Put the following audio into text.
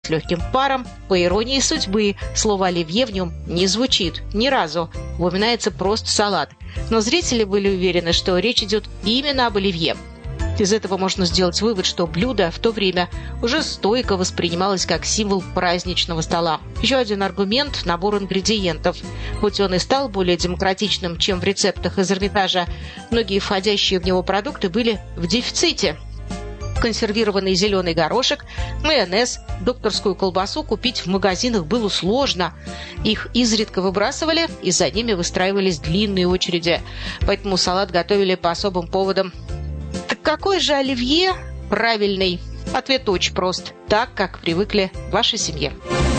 с легким паром. По иронии судьбы, слово «оливье» в нем не звучит ни разу. Упоминается просто салат. Но зрители были уверены, что речь идет именно об оливье. Из этого можно сделать вывод, что блюдо в то время уже стойко воспринималось как символ праздничного стола. Еще один аргумент – набор ингредиентов. Хоть он и стал более демократичным, чем в рецептах из Эрмитажа, многие входящие в него продукты были в дефиците. Консервированный зеленый горошек, майонез, докторскую колбасу купить в магазинах было сложно. Их изредка выбрасывали, и за ними выстраивались длинные очереди. Поэтому салат готовили по особым поводам. Так какой же оливье правильный? Ответ очень прост. Так, как привыкли в вашей семье.